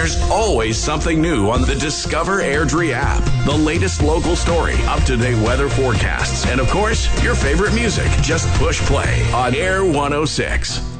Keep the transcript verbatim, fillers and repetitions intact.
There's always something new on the Discover Airdrie app. The latest local story, up-to-date weather forecasts, and of course, your favorite music. Just push play on Air one oh six.